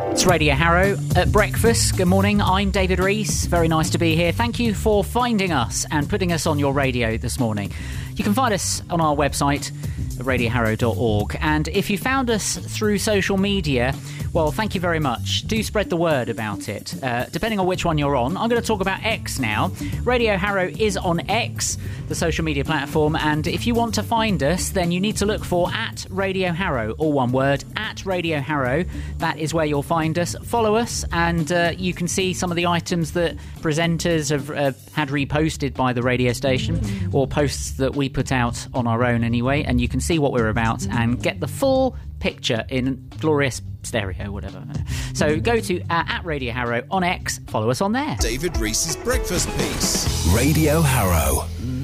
It's Radio Harrow at breakfast. Good morning, I'm David Rees. Very nice to be here. Thank you for finding us and putting us on your radio this morning. You can find us on our website, radioharrow.org. And if you found us through social media, well, thank you very much. Do spread the word about it, depending on which one you're on. I'm going to talk about X now. Radio Harrow is on X, the social media platform, and if you want to find us, then you need to look for @Radio Harrow, all one word, @Radio Harrow. That is where you'll find us. Follow us, and you can see some of the items that presenters have had reposted by the radio station, or posts that we put out on our own anyway, and you can see what we're about and get the full picture in glorious stereo, whatever. So go to @Radio Harrow on X, follow us on there. David Rees's breakfast piece. Radio Harrow.